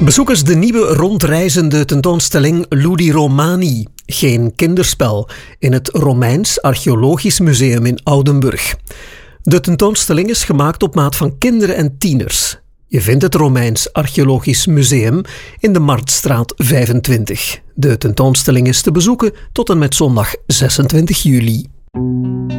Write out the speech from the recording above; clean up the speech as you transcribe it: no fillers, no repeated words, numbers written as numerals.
Bezoek eens de nieuwe rondreizende tentoonstelling Ludi Romani, geen kinderspel, in het Romeins Archeologisch Museum in Oudenburg. De tentoonstelling is gemaakt op maat van kinderen en tieners. Je vindt het Romeins Archeologisch Museum in de Marktstraat 25. De tentoonstelling is te bezoeken tot en met zondag 26 juli.